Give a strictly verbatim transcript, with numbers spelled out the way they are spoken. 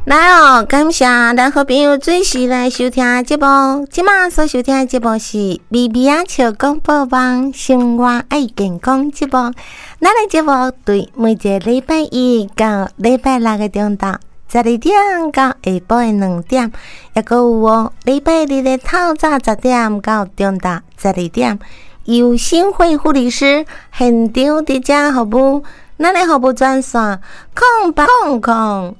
来哦，感谢咱好朋友准时来收听节目。即马所收听的节目是美美啊笑广播网生活爱健康节目。咱的节目对每一个礼拜一到礼拜六的中昼十二点到下晡的两点，也阁有哦礼拜日的透早十点到中昼十二点，由新会护理师现场伫遮服务。咱的服务专线：空八空空